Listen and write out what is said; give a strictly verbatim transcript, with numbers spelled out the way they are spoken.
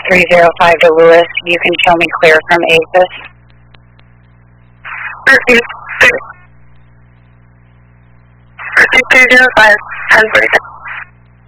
three zero five to Lewis. You can show me clear from ASIS. three zero five, ten forty-six.